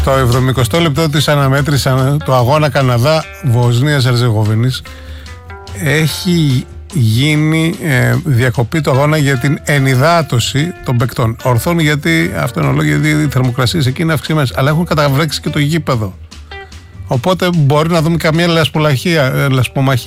Στο 70 λεπτό της αναμέτρησης του αγώνα Καναδά-Βοσνίας-Ερζεγοβίνης έχει γίνει διακοπή του αγώνα για την ενυδάτωση των παικτών. Ορθών, γιατί αυτό είναι λόγο, γιατί οι θερμοκρασίες εκεί είναι αυξημένες, αλλά έχουν καταβρέξει και το γήπεδο. Οπότε μπορεί να δούμε καμία λασπομαχία